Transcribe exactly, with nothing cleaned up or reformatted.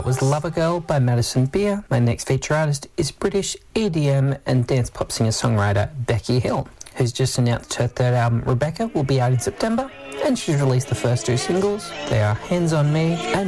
was Lover Girl by Madison Beer. My next feature artist is British E D M and dance pop singer-songwriter Becky Hill, who's just announced her third album, Rebecca, will be out in September, and she's released the first two singles. They are Hands on Me and